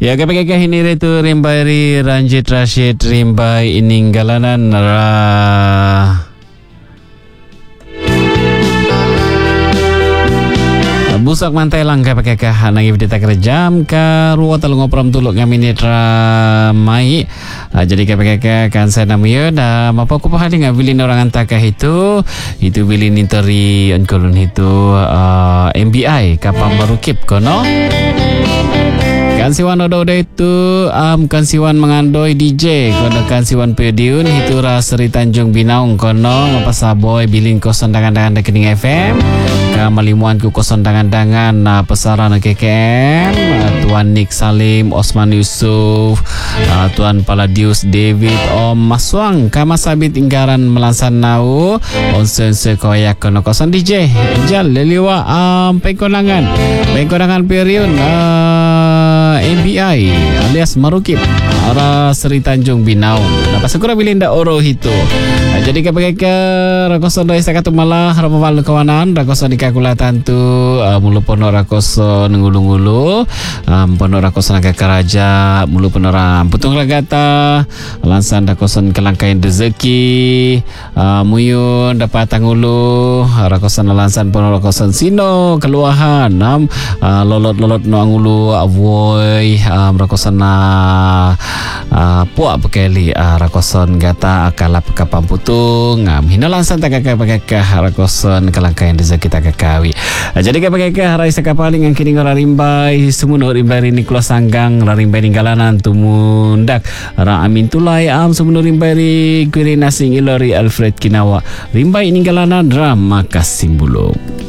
Ya kapag hinire tu rimbai ri Ranjit Rashid rimbai ininggalanan busak mantai langka pakai nang ibdita kerjam ka ruwa talung opram tuluk ngaminit ramai. Jadi kapag kan saya namanya dah apa ku pahali ngabilin orang antakah itu bilin interi onkolun itu MBI kapam barukip kono. Kansiwan odo itu kansiwan mengandoi DJ kono kansiwan pediun itu Seri Tanjung Binaung kono mapasaboy bilin koson dangan-dangan rekening FM kamalimuan ku koson dangan-dangan pesaran KKM Tuan Nick Salim Osman Yusuf Tuan Paladius David Om Maswang kamasabit inggaran melansan nau onsen sekoyak kono koson DJ jal leliwa pengkonangan periun MBI alias Marukip arah Seri Tanjung Binaung. Dapat segera bilinda oro itu. Jadi kapag rakoson dari sakatu malah rapamal kawanan rakoson dikakulatan tu mulu pono rakoson ngulu-ngulu pono rakoson agak karaja mulu pono ram putung ragata lansan rakoson kelangkain rezeki muyun dapat tangulu rakoson lansan pono rakoson sino keluahan lolot no angulu avoy rakoson puak bekali rakoson gata akalap kapamputung hinalan santa kakak rakoson kelangkain rezeki kita kakawi. Jadi kakak raisa kapaling ang kining rimbai sumuno rimbai ni kula sanggang rimbai ninggalanan tumundak ra amin tulay sumuno rimbai ri kwiri nasing ilori Alfred Kinawa rimbai ninggalanan drama kasimbulong.